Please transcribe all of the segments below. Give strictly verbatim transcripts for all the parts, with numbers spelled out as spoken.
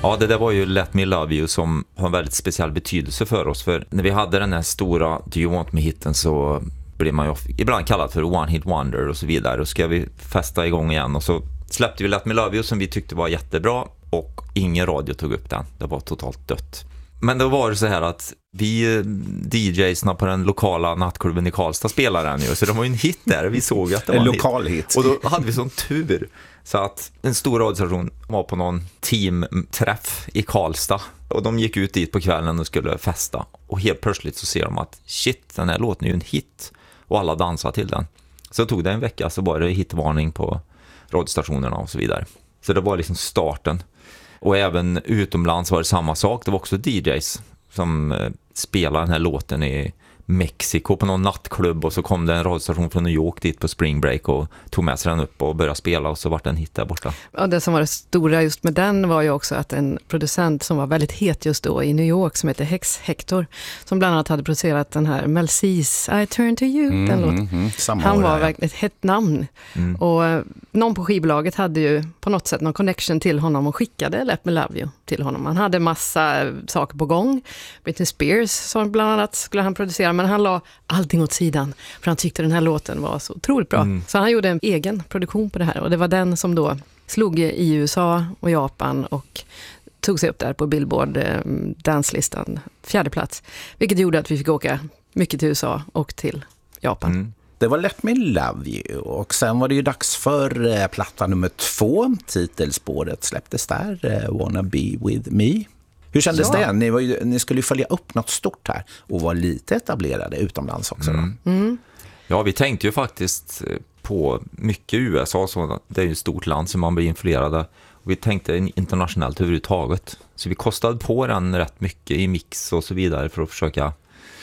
Ja, det där var ju Let Me Love You som har en väldigt speciell betydelse för oss. För när vi hade den här stora Do You Want Me-hitten så blev man ju ibland kallad för One Hit Wonder och så vidare. Och ska vi festa igång igen och så släppte vi Let Me Love You som vi tyckte var jättebra och ingen radio tog upp den. Det var totalt dött. Men då var det så här att vi D Jsna på den lokala nattklubben i Karlstad spelade den ju. Så det var ju en hit där. Vi såg att det var en, en lokal hit. hit. Och då hade vi sån tur. Så att en stor radiostation var på någon teamträff i Karlstad. Och de gick ut dit på kvällen och skulle festa. Och helt plötsligt så ser de att shit, den här låten är ju en hit. Och alla dansade till den. Så tog det en vecka så var det hitvarning på radiostationerna och så vidare. Så det var liksom starten. Och även utomlands var det samma sak. Det var också D Js som eh, spelade den här låten i Mexiko på någon nattklubb. Och så kom det en radiostation från New York dit på Spring Break och tog med sig den upp och började spela. Och så var det en hit där borta. Ja, det som var det stora just med den var ju också att en producent som var väldigt het just då i New York som heter Hex Hector. Som bland annat hade producerat den här Mel C's I Turn To You. Mm, den låten. Mm, mm, Han var verkligen ett hett namn. Mm. Och eh, någon på skivbolaget hade ju på något sätt någon connection till honom och skickade Let Me Love You till honom. Han hade massa saker på gång. Britney Spears som bland annat skulle han producera. Men han la allting åt sidan för han tyckte den här låten var så otroligt bra. Mm. Så han gjorde en egen produktion på det här och det var den som då slog i U S A och Japan och tog sig upp där på Billboard eh, danslistan, fjärde plats. Vilket gjorde att vi fick åka mycket till U S A och till Japan. Mm. Det var Let Me Love You och sen var det ju dags för eh, platta nummer två. Titelspåret släpptes där, eh, Wanna Be With Me. Hur kändes ja. det? Ni, var ju, ni skulle ju följa upp något stort här och vara lite etablerade utomlands också. Mm. Mm. Ja, vi tänkte ju faktiskt på mycket U S A. Så det är ju ett stort land som man blir influerad av. Och vi tänkte internationellt överhuvudtaget. Så vi kostade på den rätt mycket i mix och så vidare för att försöka.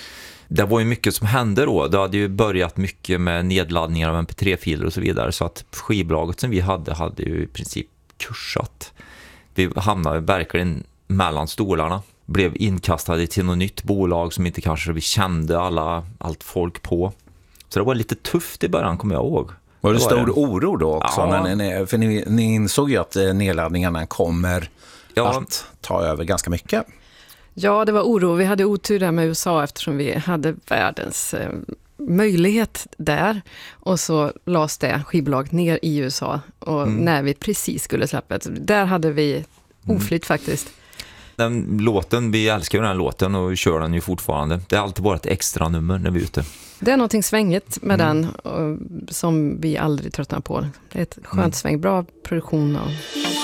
Det var ju mycket som hände då. Det hade ju börjat mycket med nedladdningar av M P tre-filer och så vidare. Så att skivbolaget som vi hade hade ju i princip kursat. Vi hamnade verkligen mellan stolarna. Blev inkastade till något nytt bolag som inte kanske vi kände alla, allt folk på. Så det var lite tufft i början, kommer jag ihåg. Var det, det stor det. oro då också? Ja. När ni, för ni, ni insåg ju att nedladdningarna kommer ja. att ta över ganska mycket. Ja, det var oro. Vi hade otur där med U S A eftersom vi hade världens eh, möjlighet där. Och så lades det skivbolaget ner i U S A. Och mm. när vi precis skulle släppa det, där hade vi oflytt mm. faktiskt. Den låten, vi älskar ju den här låten och kör den ju fortfarande. Det är alltid bara ett extra nummer när vi är ute. Det är någonting svängigt med mm. den och, som vi aldrig tröttnar på. Det är ett skönt mm. sväng, bra produktion. Och